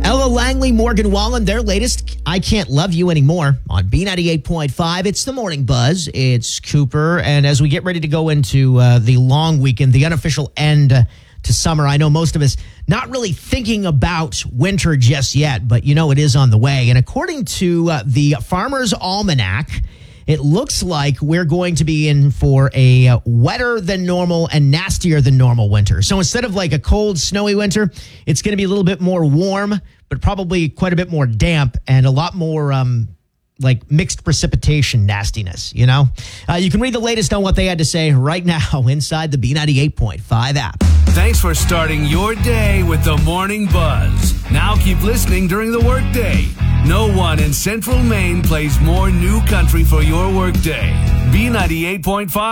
Ella Langley, Morgan Wallen, their latest, I Can't Love You Anymore on B98.5. It's the Morning Buzz. It's Cooper. And as we get ready to go into the long weekend, the unofficial end to summer, I know most of us not really thinking about winter just yet, but it is on the way. And according to the Farmer's Almanac, it looks like we're going to be in for a wetter than normal and nastier than normal winter. So instead of like a cold, snowy winter, it's going to be a little bit more warm, but probably quite a bit more damp and a lot more like mixed precipitation nastiness, You can read the latest on what they had to say right now inside the B98.5 app. Thanks for starting your day with the Morning Buzz. Now keep listening during the workday. No one in Central Maine plays more new country for your workday. B98.5.